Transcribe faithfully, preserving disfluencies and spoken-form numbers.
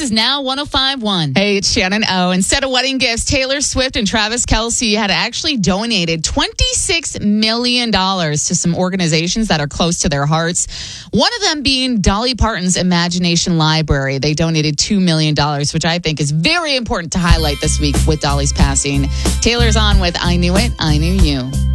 is Now one oh five point one. Hey, it's Shannon O. Instead of wedding gifts, Taylor Swift and Travis Kelce had actually donated twenty-six million dollars to some organizations that are close to their hearts. One of them being Dolly Parton's Imagination Library. They donated two million dollars, which I think is very important to highlight this week with Dolly's passing. Taylor's on with I Knew It, I Knew You.